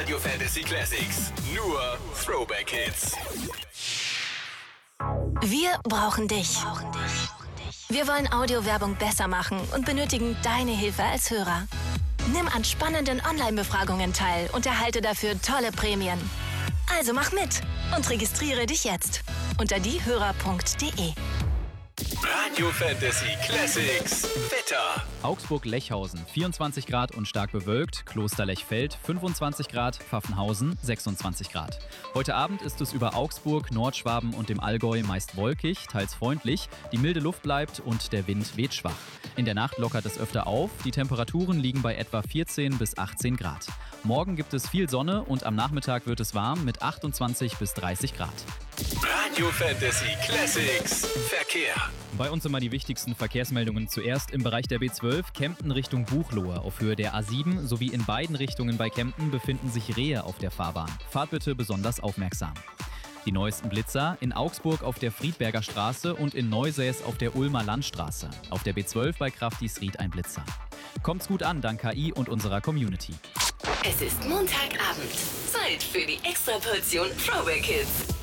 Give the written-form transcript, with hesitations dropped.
Radio Fantasy Classics. Nur Throwback Hits. Wir brauchen dich. Wir wollen Audiowerbung besser machen und benötigen deine Hilfe als Hörer. Nimm an spannenden Online-Befragungen teil und erhalte dafür tolle Prämien. Also mach mit und registriere dich jetzt unter diehörer.de. Radio Fantasy Classics. Wetter. Augsburg-Lechhausen 24 Grad und stark bewölkt, Kloster-Lechfeld 25 Grad, Pfaffenhausen 26 Grad. Heute Abend ist es über Augsburg, Nordschwaben und dem Allgäu meist wolkig, teils freundlich. Die milde Luft bleibt und der Wind weht schwach. In der Nacht lockert es öfter auf, die Temperaturen liegen bei etwa 14 bis 18 Grad. Morgen gibt es viel Sonne und am Nachmittag wird es warm mit 28 bis 30 Grad. Radio Fantasy Classics. Verkehr. Bei uns immer die wichtigsten Verkehrsmeldungen zuerst im Bereich der B12, Kempten Richtung Buchloe auf Höhe der A7 sowie in beiden Richtungen bei Kempten befinden sich Rehe auf der Fahrbahn. Fahrt bitte besonders aufmerksam. Die neuesten Blitzer in Augsburg auf der Friedberger Straße und in Neusäß auf der Ulmer Landstraße. Auf der B12 bei Kraftisried ein Blitzer. Kommt's gut an, dank KI und unserer Community. Es ist Montagabend. Zeit für die Extraportion Throwback Hits.